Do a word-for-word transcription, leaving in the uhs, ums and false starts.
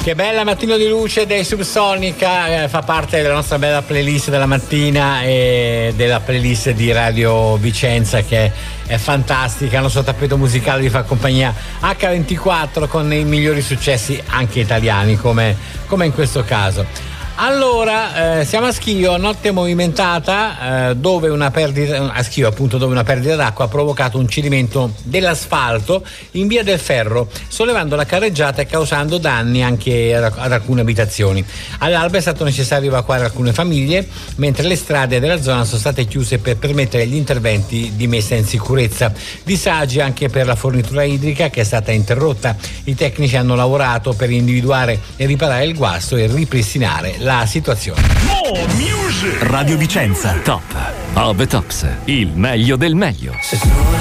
Che bella Mattino di Luce dei Subsonica, eh, fa parte della nostra bella playlist della mattina e della playlist di Radio Vicenza, che è fantastica. Il nostro tappeto musicale vi fa compagnia acca ventiquattro con i migliori successi anche italiani, come, come in questo caso. Allora, eh, siamo a Schio, notte movimentata, eh, dove una perdita, a Schio appunto, dove una perdita d'acqua ha provocato un cedimento dell'asfalto in via del Ferro, sollevando la carreggiata e causando danni anche ad, ad alcune abitazioni. All'alba è stato necessario evacuare alcune famiglie, mentre le strade della zona sono state chiuse per permettere gli interventi di messa in sicurezza. Disagi anche per la fornitura idrica, che è stata interrotta. I tecnici hanno lavorato per individuare e riparare il guasto e ripristinare la situazione. Radio Vicenza, top of the tops, il meglio del meglio.